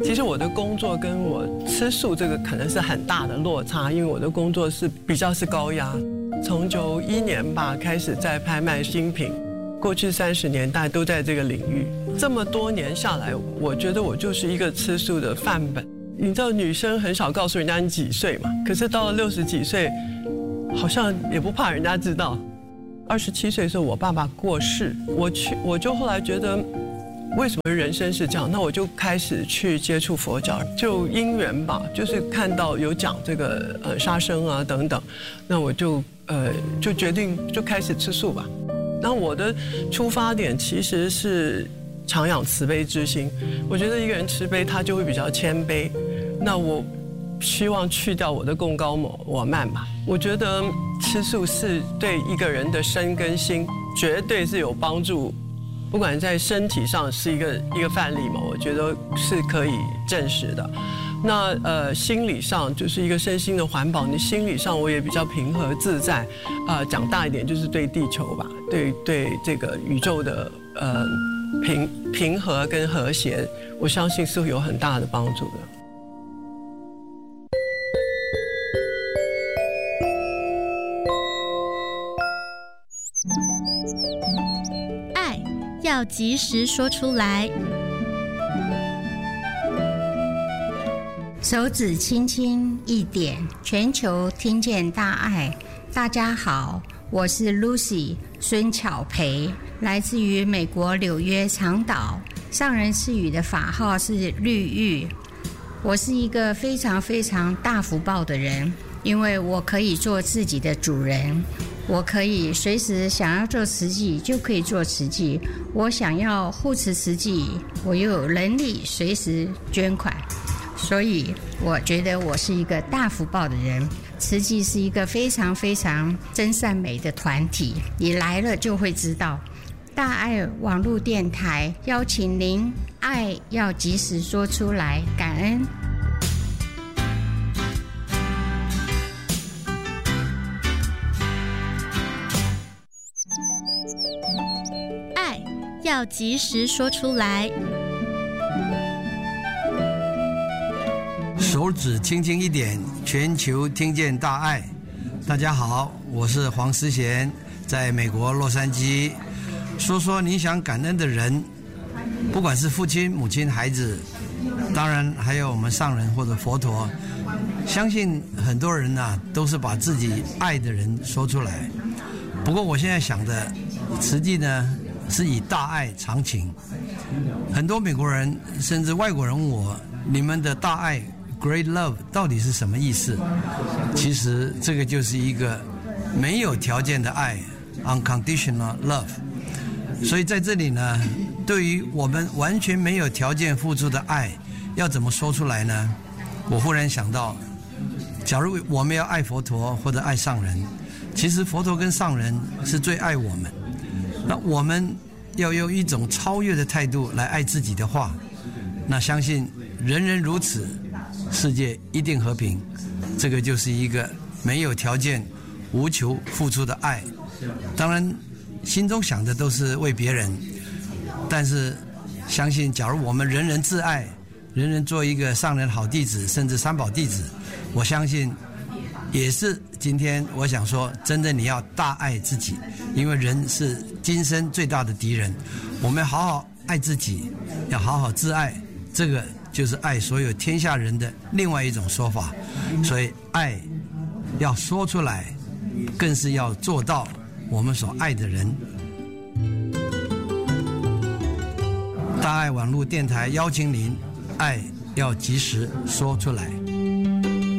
其实我的工作跟我吃素这个可能是很大的落差，因为我的工作是比较高压。从91年吧开始在拍卖精品，过去30年大家都在这个领域。这么多年下来，我觉得我就是一个吃素的范本。你知道女生很少告诉人家你几岁嘛，可是到了60几岁，好像也不怕人家知道。27岁的时候我爸爸过世，我就后来觉得为什么人生是这样，那我就开始去接触佛教，就因缘吧，就是看到有讲这个杀生啊等等，那我就决定就开始吃素吧。那我的出发点其实是常养慈悲之心，我觉得一个人慈悲他就会比较谦卑，那我希望去掉我的贡高我慢吧。我觉得吃素是对一个人的身跟心绝对是有帮助，不管在身体上是一个范例嘛，我觉得是可以证实的。那心理上就是一个身心的环保，你心理上我也比较平和自在，讲大一点就是对地球吧，对这个宇宙的平和跟和谐，我相信是会有很大的帮助的。 爱要及时说出来。 手指轻轻一点，全球听见大爱。大家好，我是 Lucy 孙巧培，来自于美国纽约长岛，上人赐予的法号是绿玉。我是一个非常非常大福报的人，因为我可以做自己的主人，我可以随时想要做慈济就可以做慈济，我想要护持慈济，我又有能力随时捐款。所以我觉得我是一个大福报的人。慈济是一个非常非常真善美的团体，你来了就会知道。大爱网络电台邀请您，爱要及时说出来，感恩。 爱要及时说出来。 手指轻轻一点，全球听见大爱。大家好，我是黄思贤，在美国洛杉矶。说说你想感恩的人，不管是父亲、母亲、孩子，当然还有我们上人或者佛陀。相信很多人都是把自己爱的人说出来。不过我现在想的，慈济呢是以大爱常情。很多美国人甚至外国人问我，你们的大爱Great Love 到底是什么意思？其实这个就是一个没有条件的爱 Unconditional Love。 所以在这里呢，对于我们完全没有条件付出的爱，要怎么说出来呢？我忽然想到，假如我们要爱佛陀或者爱上人，其实佛陀跟上人是最爱我们，那我们要用一种超越的态度来爱自己的话，那相信人人如此，世界一定和平。这个就是一个没有条件无求付出的爱。当然心中想的都是为别人，但是相信假如我们人人自爱，人人做一个上人好弟子，甚至三宝弟子，我相信也是今天我想说，真的你要大爱自己，因为人是今生最大的敌人。我们好好爱自己，要好好自爱，这个就是爱所有天下人的另外一种说法。所以爱要说出来，更是要做到我们所爱的人。大爱网络电台邀请您，爱要及时说出来。